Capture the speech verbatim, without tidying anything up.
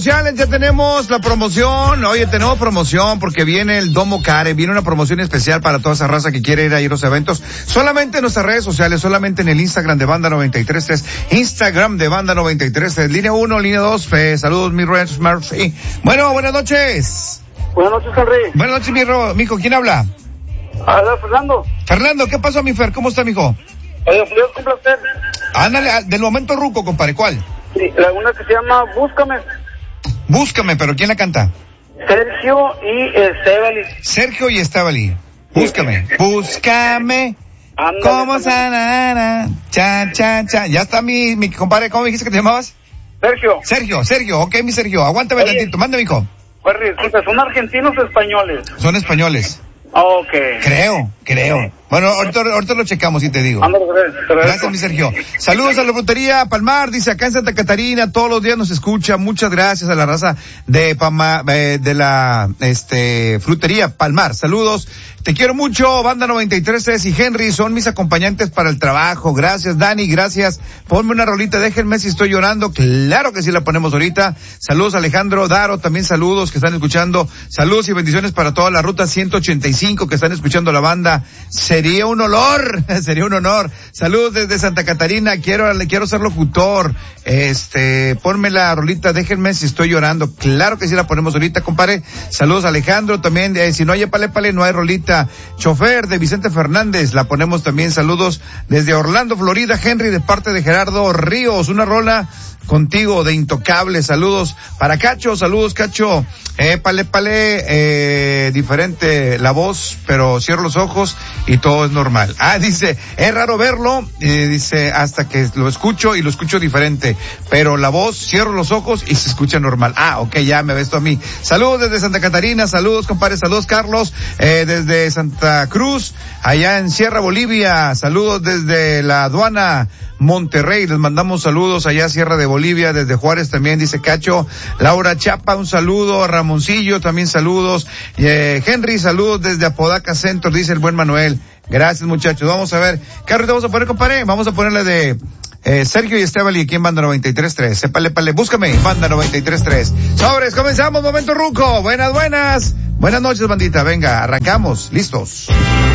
sociales ya tenemos la promoción. Oye, tenemos promoción porque viene el Domo Care, viene una promoción especial para toda esa raza que quiere ir a ir a los eventos. Solamente en nuestras redes sociales, solamente en el Instagram de Banda noventa y tres tres, Instagram de Banda noventa y tres tres, línea uno, línea dos, fe. Saludos, mi Red Smart. Sí. Bueno, buenas noches. Buenas noches, Henry. Buenas noches, mi ro, mijo, ¿quién habla? Hola, Fernando. Fernando, ¿qué pasó, mi Fer? ¿Cómo está, mijo? Oye, Dios, un placer. Ándale, del momento ruco, compadre, ¿cuál? Sí, la una que se llama Búscame. Búscame, pero ¿quién la canta? Sergio y Estebali. Sergio y Estebali. Búscame. Búscame. Ándale, ¿Cómo ándale. sanara? Cha, cha, cha. Ya está mi, mi compadre, ¿cómo me dijiste que te llamabas? Sergio. Sergio, Sergio, ok, mi Sergio. Aguántame Oye. tantito, manda, mijo. Henry, disculpa, ¿son argentinos o españoles? Son españoles. Ok. Creo, creo. Bueno, ahorita, ahorita lo checamos y te digo. Ándale, gracias, te agradezco. Gracias, mi Sergio. Saludos a la frutería Palmar, dice acá en Santa Catarina, todos los días nos escucha. Muchas gracias a la raza de Pama, eh, de la, este, frutería Palmar. Saludos. Te quiero mucho, Banda noventa y tres tres y Henry son mis acompañantes para el trabajo. Gracias, Dani, gracias. Ponme una rolita, déjenme si estoy llorando. Claro que sí la ponemos ahorita. Saludos, Alejandro, Daro, también saludos que están escuchando. Saludos y bendiciones para toda la ruta ciento ochenta y cinco que están escuchando la banda. Sería un honor, sería un honor. Saludos desde Santa Catarina, quiero, le quiero ser locutor. Este, ponme la rolita, déjenme si estoy llorando. Claro que sí la ponemos ahorita, compadre. Saludos, Alejandro, también, eh, si no hay pale pale, no hay rolita. Chofer de Vicente Fernández, la ponemos también. Saludos desde Orlando, Florida, Henry, de parte de Gerardo Ríos, una rola contigo de Intocable. Saludos para Cacho, saludos, Cacho. Eh, pale, pale, eh, diferente la voz, pero cierro los ojos y todo es normal. Ah, dice, es raro verlo, eh, dice, hasta que lo escucho y lo escucho diferente, pero la voz, cierro los ojos y se escucha normal. Ah, ok, ya me ves tú a mí. Saludos desde Santa Catarina, saludos, compadre, saludos, Carlos, eh, desde Santa Cruz, allá en Sierra Bolivia, saludos desde la aduana Monterrey, les mandamos saludos allá a Sierra de Bolivia, desde Juárez también, dice Cacho. Laura Chapa, un saludo. Ramoncillo, también saludos. Eh, Henry, saludos desde Apodaca Centro, dice el buen Manuel. Gracias, muchachos. Vamos a ver, ¿qué ahorita vamos a poner, compadre? Vamos a ponerle de eh, Sergio y Estebali aquí en Banda noventa y tres tres. Sépale, pale, búscame, Banda noventa y tres tres. Sobres, comenzamos, momento ruco. Buenas, buenas. Buenas noches, bandita. Venga, arrancamos. Listos.